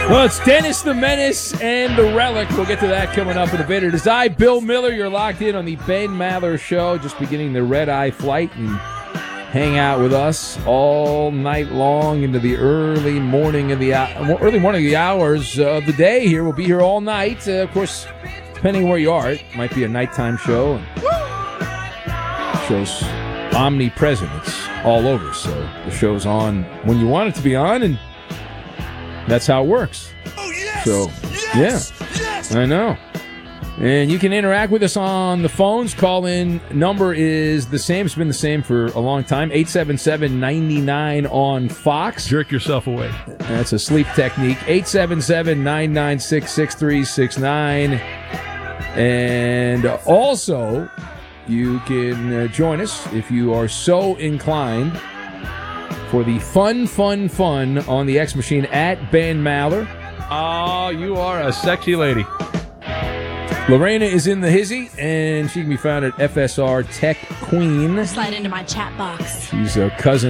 Well, it's Dennis the Menace and the Relic. We'll get to that coming up in a bit. It is I, Bill Miller. You're locked in on the Ben Maller Show, just beginning the red-eye flight, and hang out with us all night long into the early morning of the hours of the day. Here, we'll be here all night. Of course, depending where you are, it might be a nighttime show. And show's omnipresent. It's all over. So the show's on when you want it to be on, and that's how it works. Oh, yes! So, Yes! yeah, Yes! I know. And you can interact with us on the phones. Call-in number is the same. It's been the same for a long time. 877-99 on Fox. Jerk yourself away. That's a sleep technique. 877-996-6369. And also, you can join us if you are so inclined for the fun on the X Machine at Ben Maller. Oh, you are a sexy lady. Lorena is in the hizzy, and she can be found at FSR Tech Queen. Slide into my chat box. She's a cousin